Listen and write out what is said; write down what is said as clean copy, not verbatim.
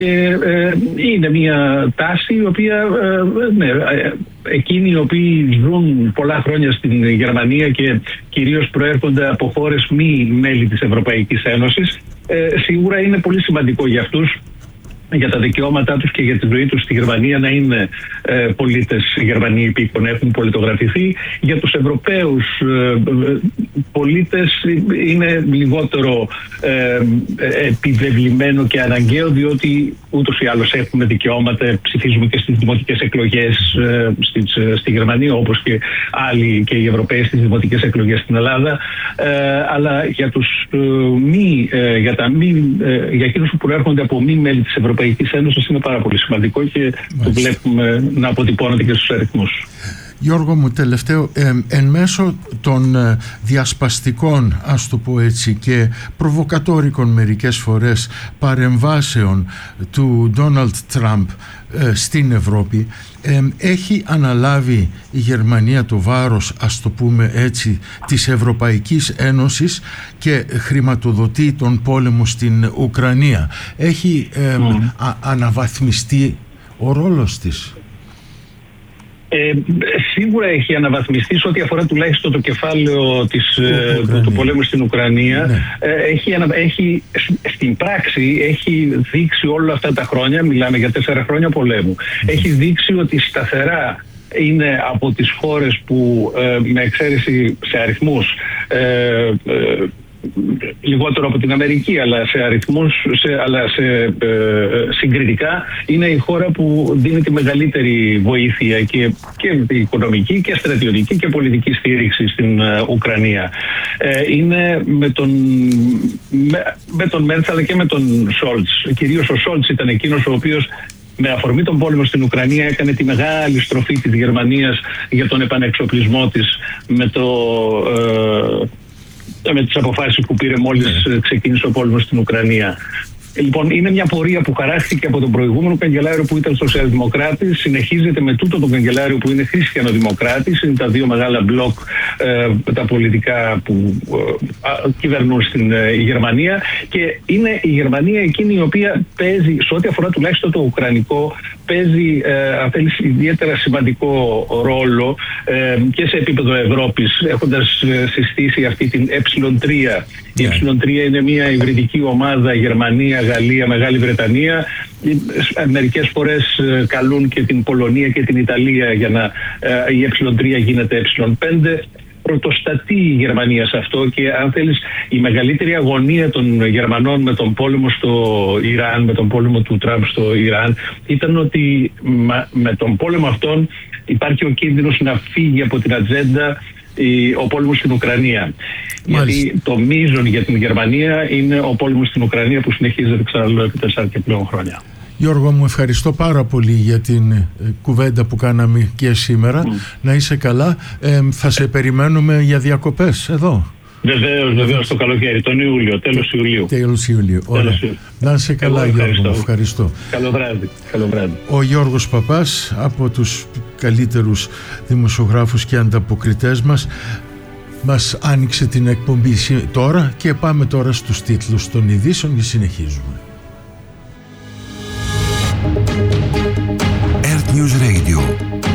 Είναι μια τάση η οποία εκείνοι οι οποίοι ζουν πολλά χρόνια στην Γερμανία και κυρίως προέρχονται από χώρες μη μέλη της Ευρωπαϊκής Ένωσης, σίγουρα είναι πολύ σημαντικό για αυτούς, για τα δικαιώματά τους και για τη ζωή τους στη Γερμανία, να είναι πολίτες Γερμανοί υπήκοοι, έχουν πολιτογραφηθεί. Για τους Ευρωπαίους πολίτες είναι λιγότερο επιβεβλημένο και αναγκαίο, διότι ούτως ή άλλως έχουμε δικαιώματα, ψηφίζουμε και στις δημοτικές εκλογές στη Γερμανία, όπως και άλλοι και οι Ευρωπαίοι στις δημοτικές εκλογές στην Ελλάδα. Αλλά για τους για εκείνους που προέρχονται από μη μέλη της Ευρωπαϊκής Ένωσης είναι πάρα πολύ σημαντικό και το βλέπουμε να αποτυπώνεται και στους αριθμούς. Γιώργο μου, τελευταίο, εν μέσω των διασπαστικών, ας το πω έτσι, και προβοκατόρικων μερικές φορές παρεμβάσεων του Ντόναλντ Τραμπ στην Ευρώπη, έχει αναλάβει η Γερμανία το βάρος, ας το πούμε έτσι, της Ευρωπαϊκής Ένωσης και χρηματοδοτεί τον πόλεμο στην Ουκρανία. Έχει αναβαθμιστεί ο ρόλος της? Σίγουρα έχει αναβαθμιστεί σε ό,τι αφορά τουλάχιστον το κεφάλαιο του πολέμου στην Ουκρανία. Ναι. Στην πράξη έχει δείξει όλα αυτά τα χρόνια, μιλάμε για 4 χρόνια πολέμου, έχει δείξει ότι σταθερά είναι από τις χώρες που με εξαίρεση σε αριθμούς λιγότερο από την Αμερική, αλλά σε αριθμούς, συγκριτικά είναι η χώρα που δίνει τη μεγαλύτερη βοήθεια και οικονομική και στρατιωτική και πολιτική στήριξη στην Ουκρανία. Είναι με τον Μέρτς αλλά και με τον Σόλτς. Κυρίως ο Σόλτς ήταν εκείνος ο οποίος με αφορμή τον πόλεμο στην Ουκρανία έκανε τη μεγάλη στροφή της Γερμανίας για τον επανεξοπλισμό της με τις αποφάσεις που πήρε μόλις ξεκίνησε ο πόλεμος στην Ουκρανία. Λοιπόν, είναι μια πορεία που χαράχθηκε από τον προηγούμενο καγκελάριο που ήταν σοσιαλδημοκράτης, συνεχίζεται με τούτο τον καγκελάριο που είναι χριστιανοδημοκράτης. Είναι τα δύο μεγάλα μπλοκ τα πολιτικά που κυβερνούν στην Γερμανία, και είναι η Γερμανία εκείνη η οποία παίζει, σε ό,τι αφορά τουλάχιστον το ουκρανικό, παίζει ιδιαίτερα σημαντικό ρόλο και σε επίπεδο Ευρώπης, έχοντας συστήσει αυτή την Ε3. Η Ε3 είναι μια υβριδική ομάδα Γερμανία, Γαλλία, Μεγάλη Βρετανία. Μερικές φορές καλούν και την Πολωνία και την Ιταλία για να η Ε3 γίνεται Ε5. Πρωτοστατεί η Γερμανία σε αυτό, και αν θέλεις η μεγαλύτερη αγωνία των Γερμανών με τον πόλεμο στο Ιράν, με τον πόλεμο του Τραμπ στο Ιράν, ήταν ότι με τον πόλεμο αυτόν υπάρχει ο κίνδυνος να φύγει από την ατζέντα ο πόλεμος στην Ουκρανία. Μάλιστα. Γιατί το μείζον για την Γερμανία είναι ο πόλεμος στην Ουκρανία που συνεχίζεται, ξαναλέω, επί 4 και πλέον χρόνια. Γιώργο μου, ευχαριστώ πάρα πολύ για την κουβέντα που κάναμε και σήμερα. Να είσαι καλά. Θα σε περιμένουμε για διακοπές εδώ. Βεβαίως το καλοκαίρι, τον Ιούλιο, τέλος Ιουλίου. Τέλος Ιουλίου. Ωραία. Να είσαι καλά, Γιώργο μου. Ευχαριστώ. Καλό βράδυ. Ο Γιώργος Παπάς, από τους καλύτερους δημοσιογράφους και ανταποκριτές μας άνοιξε την εκπομπή τώρα, και πάμε τώρα στους τίτλους των ειδήσεων και συνεχίζουμε. Earth News Radio.